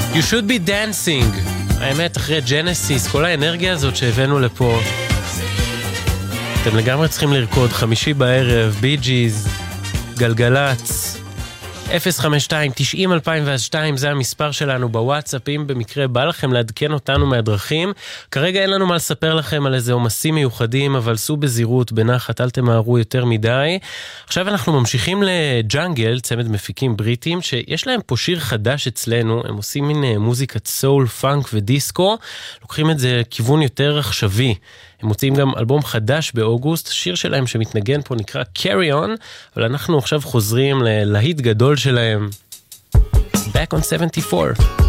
You should be dancing. האמת, אחרי ג'נסיס, כל האנרגיה הזאת שהבאנו לפה, אתם לגמרי צריכים לרקוד. חמישי בערב, בי ג'יז, גלגלץ, 052-90-2002, זה המספר שלנו בוואטסאפ, אם במקרה בא לכם לעדכן אותנו מהדרכים. כרגע אין לנו מה לספר לכם על איזה עומסים מיוחדים, אבל סעו בזירות, בנחת, אל תמהרו יותר מדי. עכשיו אנחנו ממשיכים לג'אנגל, צמד מפיקים בריטים, שיש להם פה שיר חדש אצלנו, הם עושים מין מוזיקת סול, פאנק ודיסקו, לוקחים את זה כיוון יותר עכשווי. הם מוצאים גם אלבום חדש באוגוסט, השיר שלהם שמתנגן פה נקרא Carry On, אבל אנחנו עכשיו חוזרים ללהיט גדול שלהם, Back on 74.